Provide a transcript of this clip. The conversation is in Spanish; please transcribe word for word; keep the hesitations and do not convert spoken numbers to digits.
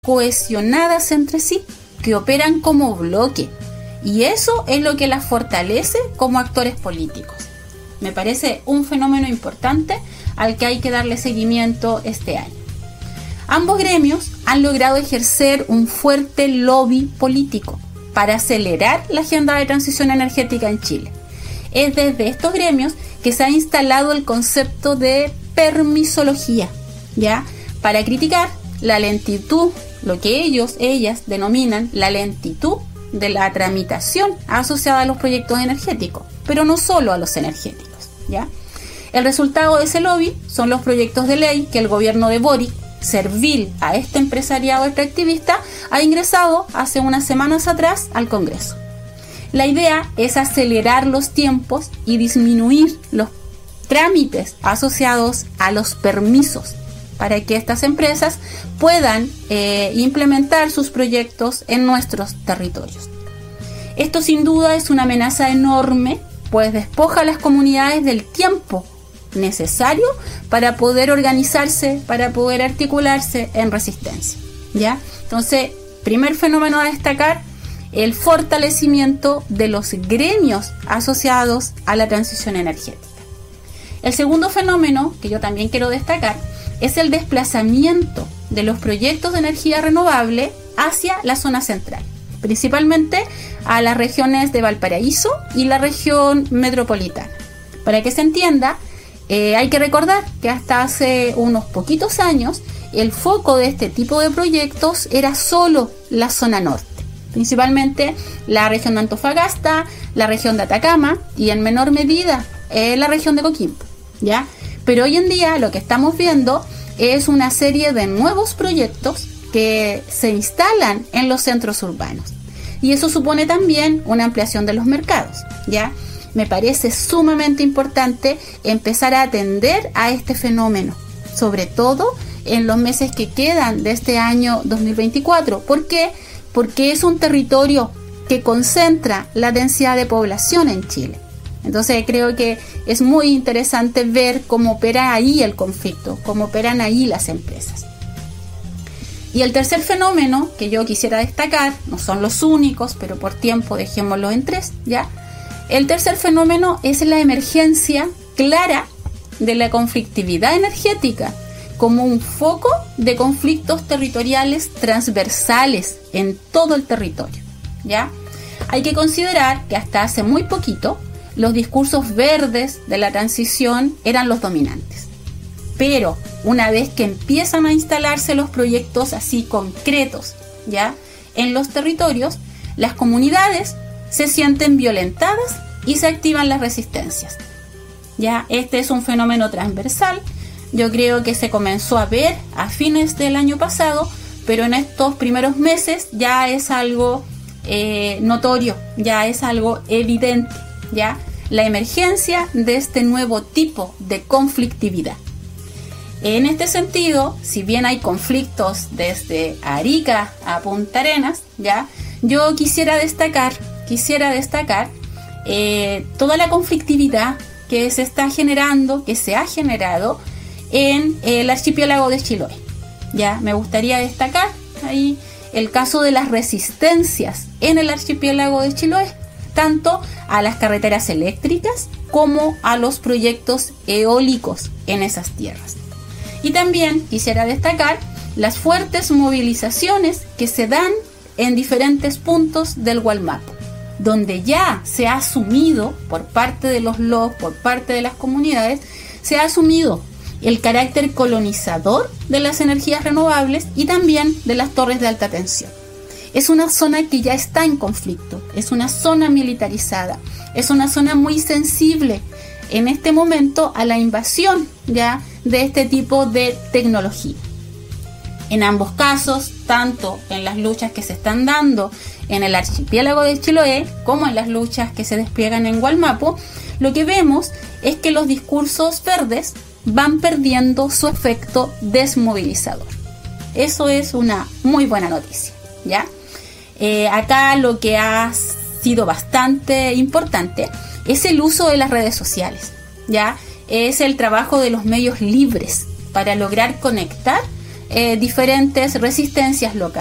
cohesionadas entre sí, que operan como bloque. Y eso es lo que las fortalece como actores políticos. Me parece un fenómeno importante al que hay que darle seguimiento este año. Ambos gremios han logrado ejercer un fuerte lobby político para acelerar la agenda de transición energética en Chile. Es desde estos gremios que se ha instalado el concepto de permisología, ¿ya? Para criticar la lentitud, lo que ellos, ellas denominan la lentitud de la tramitación asociada a los proyectos energéticos, pero no solo a los energéticos, ¿ya? El resultado de ese lobby son los proyectos de ley que el gobierno de Boric, servil a este empresariado extractivista, ha ingresado hace unas semanas atrás al Congreso. La idea es acelerar los tiempos y disminuir los trámites asociados a los permisos para que estas empresas puedan eh, implementar sus proyectos en nuestros territorios. Esto sin duda es una amenaza enorme, pues despoja a las comunidades del tiempo necesario para poder organizarse, para poder articularse en resistencia, ¿ya? Entonces, primer fenómeno a destacar, el fortalecimiento de los gremios asociados a la transición energética. El segundo fenómeno que yo también quiero destacar es el desplazamiento de los proyectos de energía renovable hacia la zona central, principalmente a las regiones de Valparaíso y la región metropolitana. Para que se entienda, eh, hay que recordar que hasta hace unos poquitos años el foco de este tipo de proyectos era solo la zona norte, principalmente la región de Antofagasta, la región de Atacama y en menor medida eh, la región de Coquimbo, ¿ya? Pero hoy en día lo que estamos viendo es una serie de nuevos proyectos que se instalan en los centros urbanos. Y eso supone también una ampliación de los mercados, ¿ya? Me parece sumamente importante empezar a atender a este fenómeno, sobre todo en los meses que quedan de este año dos mil veinticuatro. ¿Por qué? Porque es un territorio que concentra la densidad de población en Chile. Entonces creo que es muy interesante ver cómo opera ahí el conflicto, cómo operan ahí las empresas. Y el tercer fenómeno que yo quisiera destacar, no son los únicos, pero por tiempo dejémoslo en tres, ¿ya? El tercer fenómeno es la emergencia clara de la conflictividad energética como un foco de conflictos territoriales transversales en todo el territorio, ¿ya? Hay que considerar que hasta hace muy poquito los discursos verdes de la transición eran los dominantes. Pero una vez que empiezan a instalarse los proyectos así concretos, ¿ya?, en los territorios, las comunidades se sienten violentadas y se activan las resistencias. Ya, este es un fenómeno transversal. Yo creo que se comenzó a ver a fines del año pasado, pero en estos primeros meses ya es algo eh, notorio, ya es algo evidente, ya la emergencia de este nuevo tipo de conflictividad. En este sentido, si bien hay conflictos desde Arica a Punta Arenas, ya, yo quisiera destacar, quisiera destacar eh, toda la conflictividad que se está generando, que se ha generado en el archipiélago de Chiloé. Ya, me gustaría destacar ahí el caso de las resistencias en el archipiélago de Chiloé, tanto a las carreteras eléctricas como a los proyectos eólicos en esas tierras. Y también quisiera destacar las fuertes movilizaciones que se dan en diferentes puntos del Gualmapu, donde ya se ha asumido por parte de los L O B, por parte de las comunidades, se ha asumido el carácter colonizador de las energías renovables y también de las torres de alta tensión. Es una zona que ya está en conflicto, es una zona militarizada, es una zona muy sensible en este momento a la invasión ya de este tipo de tecnología. En ambos casos, tanto en las luchas que se están dando en el archipiélago de Chiloé como en las luchas que se despliegan en Gualmapu, lo que vemos es que los discursos verdes van perdiendo su efecto desmovilizador. Eso es una muy buena noticia, ¿ya? Eh, acá lo que ha sido bastante importante es el uso de las redes sociales, ¿ya? Es el trabajo de los medios libres para lograr conectar eh, diferentes resistencias locales.